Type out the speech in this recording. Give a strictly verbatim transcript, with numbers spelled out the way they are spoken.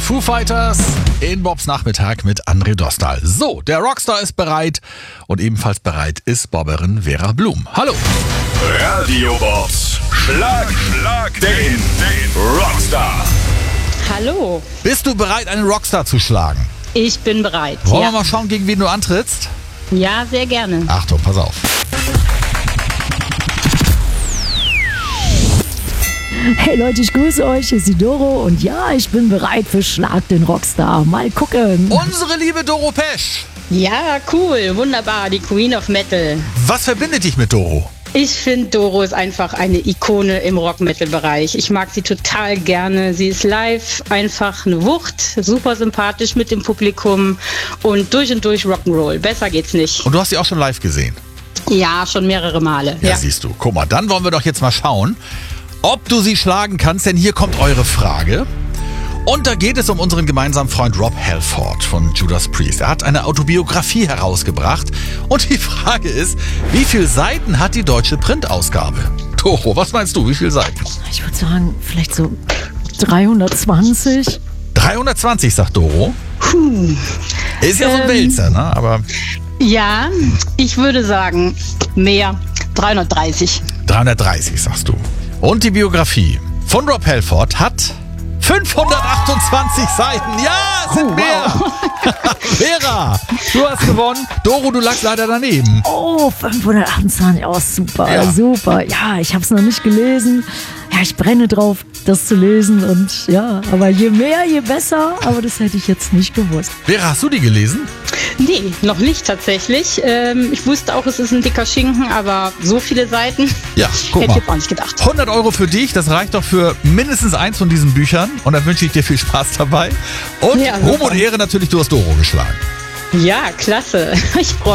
Foo Fighters in Bobs Nachmittag mit André Dostal. So, der Rockstar ist bereit und ebenfalls bereit ist Bobberin Vera Blum. Hallo. Radio Bobs. Schlag, Schlag den, den Rockstar. Hallo. Bist du bereit, einen Rockstar zu schlagen? Ich bin bereit. Wollen ja. wir mal schauen, gegen wen du antrittst? Ja, sehr gerne. Achtung, pass auf. Hey Leute, ich grüße euch, hier ist die Doro und ja, ich bin bereit für Schlag den Rockstar. Mal gucken. Unsere liebe Doro Pesch. Ja, cool, wunderbar, die Queen of Metal. Was verbindet dich mit Doro? Ich finde, Doro ist einfach eine Ikone im Rock-Metal-Bereich. Ich mag sie total gerne. Sie ist live einfach eine Wucht, super sympathisch mit dem Publikum und durch und durch Rock'n'Roll. Besser geht's nicht. Und du hast sie auch schon live gesehen? Ja, schon mehrere Male. Ja, Ja, siehst du. Guck mal, dann wollen wir doch jetzt mal schauen, ob du sie schlagen kannst, denn hier kommt eure Frage. Und da geht es um unseren gemeinsamen Freund Rob Halford von Judas Priest. Er hat eine Autobiografie herausgebracht und die Frage ist, wie viele Seiten hat die deutsche Printausgabe? Doro, was meinst du, wie viele Seiten? Ich würde sagen, vielleicht so dreihundertzwanzig. dreihundertzwanzig, sagt Doro. Puh. Ist ja so ein Ähm. Wälzer, ne? Aber Ja, ich würde sagen, mehr. dreihundertdreißig. dreihundertdreißig, sagst du. Und die Biografie von Rob Halford hat fünfhundertachtundzwanzig Seiten. Ja, es sind Oh, mehr. Vera, du hast gewonnen. Doro, du lagst leider daneben. Oh, fünfhundertachtundzwanzig, oh super, Ja. super. Ja, ich habe es noch nicht gelesen. Ja, ich brenne drauf, das zu lesen und ja, aber je mehr, je besser. Aber das hätte ich jetzt nicht gewusst. Vera, hast du die gelesen? Nee, noch nicht tatsächlich. Ähm, ich wusste auch, es ist ein dicker Schinken, aber so viele Seiten Ja, guck hätte mal. ich jetzt auch nicht gedacht. hundert Euro für dich, das reicht doch für mindestens eins von diesen Büchern. Und dann wünsche ich dir viel Spaß dabei. Und Ja, super. Ruhm und Ehre natürlich, du hast Doro geschlagen. Ja, klasse. Ich freue